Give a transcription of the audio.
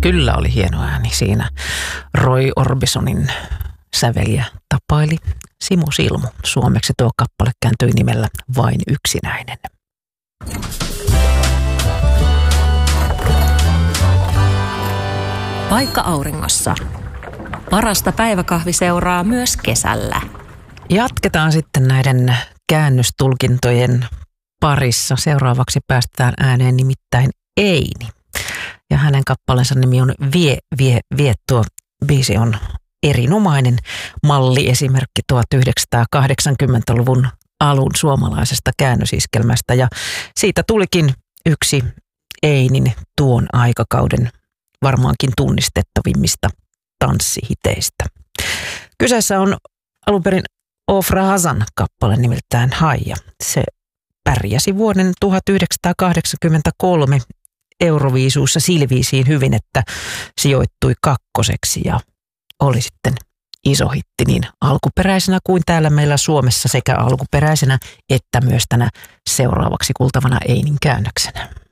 Kyllä oli hieno ääni siinä. Roy Orbisonin säveliä tapaili Simo Silmu. Suomeksi tuo kappale kääntyi nimellä Vain yksinäinen. Paikka auringossa. Parasta päiväkahviseuraa myös kesällä. Jatketaan sitten näiden käännöstulkintojen parissa. Seuraavaksi päästään ääneen nimittäin Eini. Ja hänen kappaleensa nimi on Vie. Tuo biisi on erinomainen malliesimerkki 1980-luvun alun suomalaisesta käännösiskelmästä. Ja siitä tulikin yksi Einin tuon aikakauden varmaankin tunnistettavimmista tanssihiteistä. Kyseessä on alun perin Ofra Hazan kappale nimeltään Haija. Se pärjäsi vuoden 1983 Euroviisuussa sillä viisiin hyvin, että sijoittui kakkoseksi ja oli sitten iso hitti niin alkuperäisenä kuin täällä meillä Suomessa sekä alkuperäisenä että myös tänä seuraavaksi kuultavana Einin käännöksenä.